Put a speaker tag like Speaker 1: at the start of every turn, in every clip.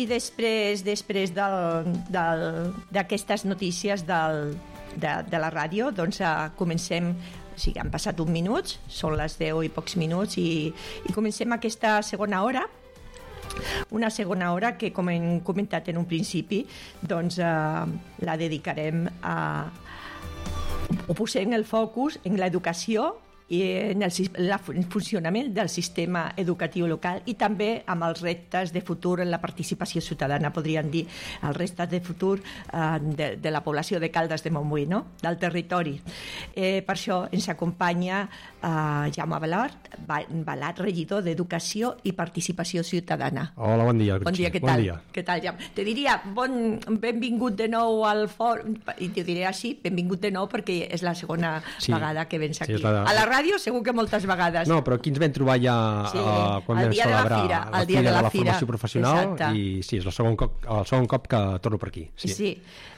Speaker 1: després d'aquestes notícies de la ràdio, doncs comencem. O sigui, han passat 1 minut, són les 10 i pocs minuts, i comencem aquesta segona hora. Una segona hora que, com hem comentat en un principi, doncs la dedicarem o posem el focus en l'educació i en el funcionament del sistema educatiu local, i també amb els reptes de futur en la participació ciutadana, podríem dir, els reptes de futur de la població de Caldes de Montbui, no? Del territori. Per això ens acompanya Jaume Balat, regidor d'Educació i Participació Ciutadana.
Speaker 2: Hola, bon dia.
Speaker 1: Bon dia, què tal? Què tal, Jaume? Te diria benvingut de nou al fòrum, i te diré així, benvingut de nou, perquè és la segona vegada que vens aquí. A la ràdio segur que moltes vegades.
Speaker 2: No, però aquí ens vam trobar ja quan vam celebrar la Fira de la Formació Professional. Exacte. I sí, és el segon cop que torno per aquí.
Speaker 1: Sí.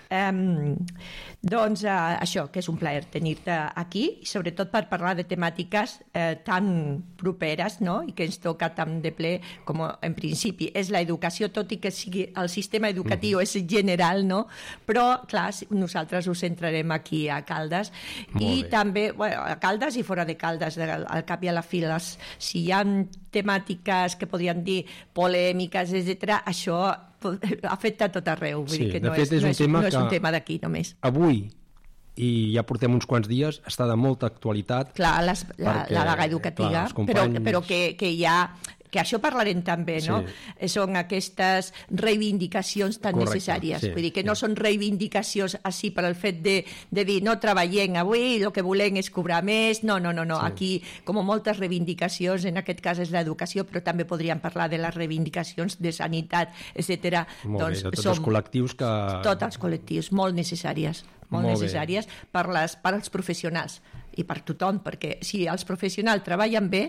Speaker 1: Doncs això, que és un plaer tenir-te aquí, i sobretot per parlar de temàtiques tan properes, no? I que ens toca tan de ple com en principi és l'educació, tot i que sigui el sistema educatiu és general, no? Però clar, nosaltres ho centrarem aquí a Caldes, i també a Caldes i fora de Caldes, al cap i a la fi, si hi ha temàtiques que podríem dir polèmiques, etc., això afecta a tot arreu. Vull dir que no és un tema d'aquí només.
Speaker 2: Avui, i ja portem uns quants dies, està de molta actualitat.
Speaker 1: Clar, la vaga educativa, però que hi ha... que això parlarem també, no? Són aquestes reivindicacions tan necessàries. Vull dir que no són reivindicacions així per el fet de dir no treballem avui, el que volem és cobrar més. No. Aquí, com moltes reivindicacions, en aquest cas és l'educació, però també podríem parlar de les reivindicacions de sanitat, etc.
Speaker 2: Molt bé, de tots els col·lectius que...
Speaker 1: Tots els col·lectius, molt necessàries per als professionals i per tothom, perquè si els professionals treballen bé,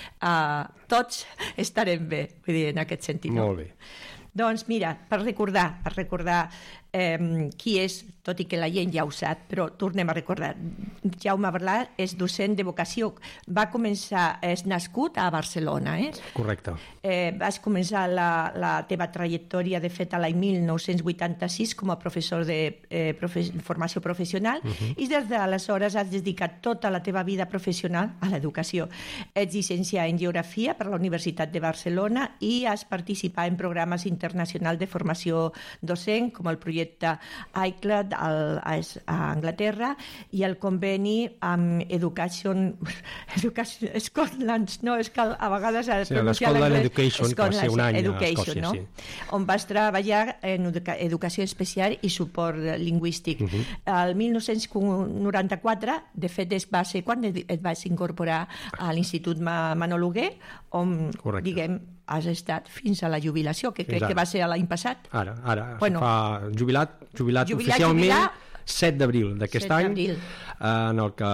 Speaker 1: tots estarem bé, vull dir, en aquest sentit.
Speaker 2: Molt bé.
Speaker 1: Doncs mira, per recordar qui és, tot i que la gent ja ho sap, però tornem a recordar. Jaume Balat és docent de vocació. És nascut a Barcelona,
Speaker 2: Correcte.
Speaker 1: Vas començar la teva trajectòria, de fet, a l'any 1986 com a professor de formació professional, i des d'aleshores has dedicat tota la teva vida professional a l'educació. Ets llicenciat en Geografia per la Universitat de Barcelona i has participat en programes internacionals de formació docent, com el projecte ICLAD a Anglaterra i el conveni amb Education Scotland, no, és que a vegades
Speaker 2: l'Scotland Education, que va ser un any a Escòcia,
Speaker 1: no? On vas treballar en educació especial i suport lingüístic. El 1994, de fet, va ser quan et vas incorporar a l'Institut Manol Huguet, on, diguem, has estat fins a la jubilació, que crec que va ser l'any passat.
Speaker 2: Ara, fa jubilat oficialment 7 d'abril d'aquest any, en el que,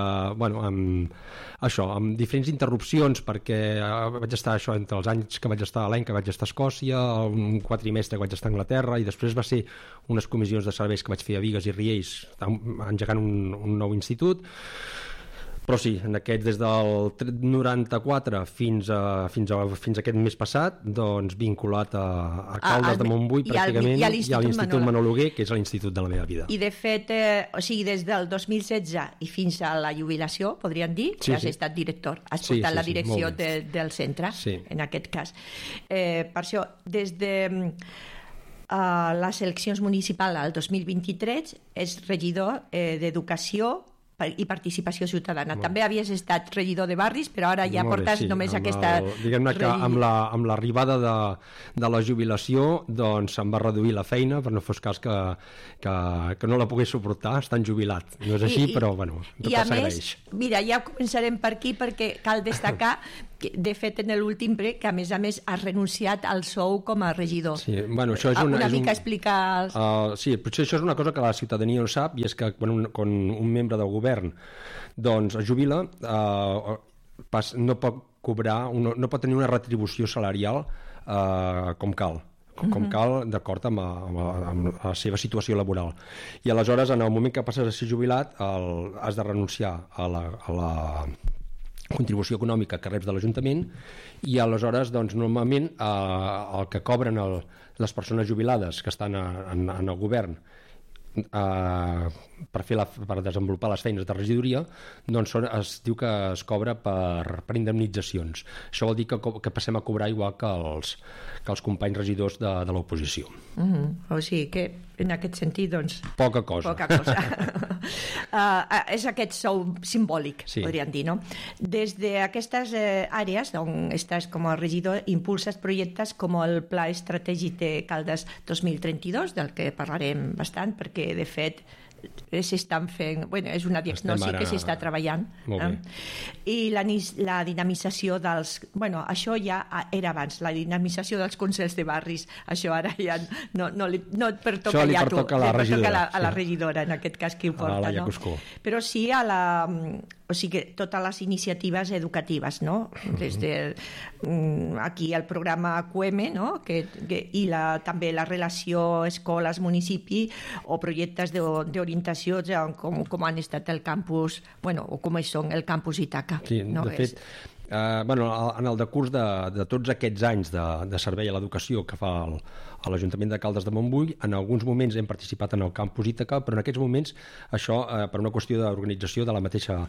Speaker 2: amb diferents interrupcions, perquè vaig estar entre els anys que vaig estar, l'any que vaig estar a Escòcia, un quatrimestre que vaig estar a Anglaterra, i després va ser unes comissions de serveis que vaig fer a Bigues i Riells, engegant un nou institut. Però sí, des del 94 fins a aquest mes passat, doncs vinculat a Caldes de Montbui pràcticament, i a l'Institut Manol Huguet, que és l'Institut de la meva vida.
Speaker 1: I de fet, des del 2016 i fins a la jubilació, podríem dir, que has estat director, has portat la direcció del centre, en aquest cas. Per això, des de les eleccions municipals al 2023, és regidor d'Educació i Participació Ciutadana. També havies estat regidor de barris, però ara ja portes només aquesta...
Speaker 2: Diguem-ne que amb l'arribada de la jubilació, doncs em va reduir la feina, per no fos cas que no la pogués suportar estant jubilat. No és així, però tot s'agraeix.
Speaker 1: Mira, ja començarem per aquí, perquè cal destacar que, de fet, en l'últim ple, que a més has renunciat al sou com a regidor.
Speaker 2: Sí, això és
Speaker 1: una mica explicar...
Speaker 2: Sí, potser això és una cosa que la ciutadania no sap, i és que quan un membre del govern doncs es jubila, no pot cobrar, no pot tenir una retribució salarial com cal, d'acord amb la seva situació laboral. I aleshores, en el moment que passes a ser jubilat, has de renunciar a contribució econòmica que reps de l'Ajuntament, i aleshores doncs, normalment el que cobren les persones jubilades que estan en el govern per desenvolupar les feines de regidoria, doncs es diu que es cobra per indemnitzacions. Això vol dir que passem a cobrar igual que els companys regidors de l'oposició.
Speaker 1: O sigui que en aquest sentit, doncs...
Speaker 2: Poca cosa.
Speaker 1: És aquest sou simbòlic,
Speaker 2: sí,
Speaker 1: podríem dir, no? Des d'aquestes àrees on estàs com a regidor, impulses projectes com el Pla Estratègic de Caldes 2032, del que parlarem bastant, perquè de fet s'estan fent, és una diagnosi que s'està treballant, i la dinamització dels, això ja era abans, la dinamització dels consells de barris, això ara ja no et pertoca ja a tu, pertoca a la regidora, en aquest cas qui ho porta, no? Però sí o sigui, totes les iniciatives educatives, no? Des de aquí el programa QM, no? I també la relació escoles-municipi o projectes d'orientació com han estat el campus, o com són el campus Ítaca.
Speaker 2: Sí, de fet, en el decurs de tots aquests anys de servei a l'educació que fa a l'Ajuntament de Caldes de Montbui, en alguns moments hem participat en el campus Ítaca, però en aquests moments això, per una qüestió d'organització de la mateixa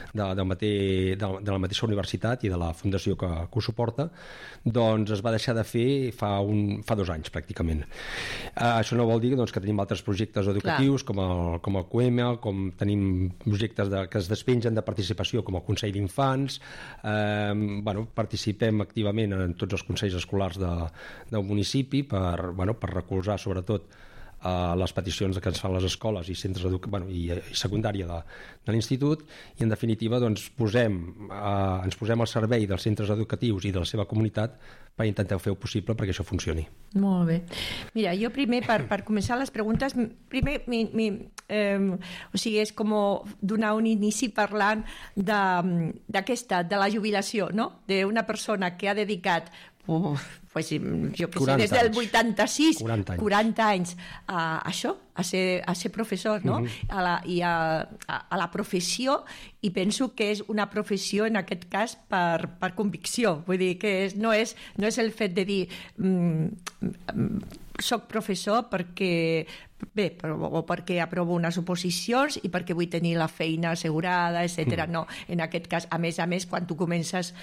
Speaker 2: universitat i de la fundació que ho suporta, doncs es va deixar de fer fa 2 anys pràcticament. Això no vol dir que tenim altres projectes educatius com el QM, com tenim projectes que es despengen de participació com el Consell d'Infants, participem activament en tots els consells escolars del municipi per recolzar sobretot les peticions que ens fan les escoles i centres i secundària de l'institut, i en definitiva ens posem al servei dels centres educatius i de la seva comunitat per intentar fer el possible perquè això funcioni.
Speaker 1: Molt bé. Mira, jo primer, per començar les preguntes, primer és com donar un inici parlant de la jubilació, no? D'una persona que ha dedicat jo què sé, des del 86, 40 anys a això, a ser professor, no? I a la professió, i penso que és una professió en aquest cas per convicció, vull dir que no és el fet de dir soc professor perquè aprovo unes oposicions i perquè vull tenir la feina assegurada, etc. No, en aquest cas, a més, quan tu comences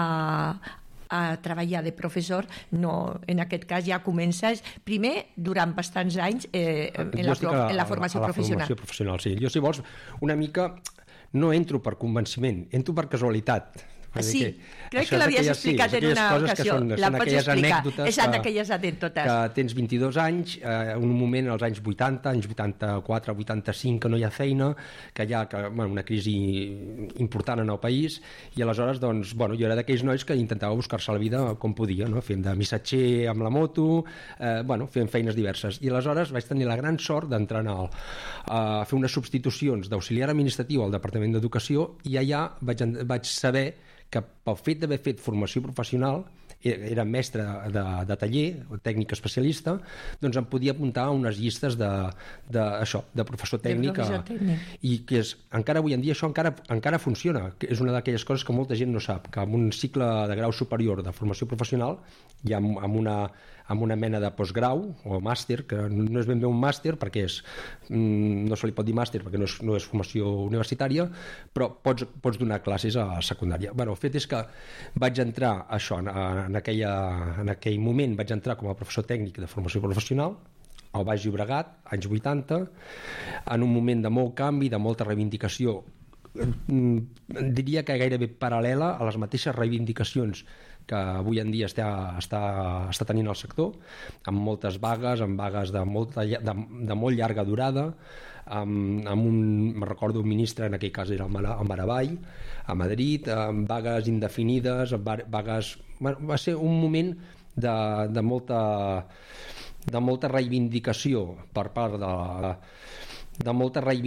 Speaker 1: a treballar de professor, no, en aquest cas ja comences primer durant bastants anys en la formació professional.
Speaker 2: A la formació professional, sí. Jo, si vols, una mica no entro per convenciment, entro per casualitat.
Speaker 1: Sí, crec que l'havies explicat en una ocasió. La pots explicar. Són aquelles anècdotes.
Speaker 2: Que tens 22 anys, en un moment, als anys 80, anys 84, 85, que no hi ha feina, que hi ha una crisi important en el país, i aleshores, doncs, jo era d'aquells nois que intentava buscar-se la vida com podia, no? Fent de missatger amb la moto, fent feines diverses. I aleshores vaig tenir la gran sort d'entrar a fer unes substitucions d'auxiliar administratiu al Departament d'Educació, i allà vaig saber que pel fet d'haver fet formació professional, era mestre de taller, tècnic especialista, doncs em podia apuntar a unes llistes de professor tècnic, i que encara avui en dia això encara funciona. És una d'aquelles coses que molta gent no sap, que en un cicle de grau superior de formació professional, ja amb una mena de postgrau o màster, que no és ben bé un màster perquè no se li pot dir màster perquè no és formació universitària, però pots donar classes a secundària. El fet és que vaig entrar en aquell moment vaig entrar com a professor tècnic de formació professional al Baix Llobregat, anys 80, en un moment de molt canvi, de molta reivindicació, diria que gairebé paral·lela a les mateixes reivindicacions que avui en dia està tenint el sector, amb moltes vagues, amb vagues de molt llarga durada, me recordo un ministre, en aquell cas era el Maragall, a Madrid, amb vagues indefinides, vagues... Va ser un moment de molta reivindicació per part de molta reivindicació